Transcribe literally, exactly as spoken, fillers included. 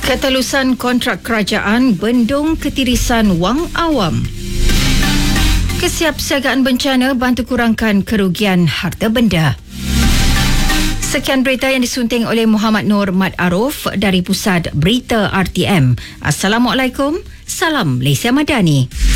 Ketelusan kontrak kerajaan bendung ketirisan wang awam. Kesiapsiagaan bencana bantu kurangkan kerugian harta benda. Sekian berita yang disunting oleh Muhammad Nur Mat Aruf dari Pusat Berita R T M. Assalamualaikum. Salam Malaysia Madani.